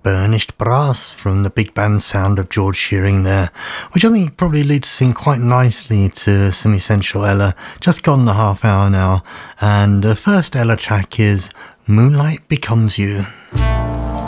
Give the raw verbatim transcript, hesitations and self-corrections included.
Burnished Brass from the big band sound of George Shearing there, which I think probably leads us in quite nicely to some Essential Ella. Just gone the half hour now, and the first Ella track is Moonlight Becomes You.